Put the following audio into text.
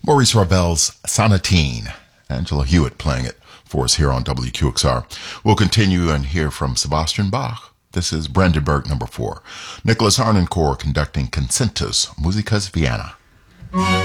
Maurice Ravel's Sonatine. Angela Hewitt playing it for us here on WQXR. We'll continue and hear from Sebastian Bach. This is Brandenburg number 4. Nicholas Harnoncourt conducting Concentus, Musikas Vienna.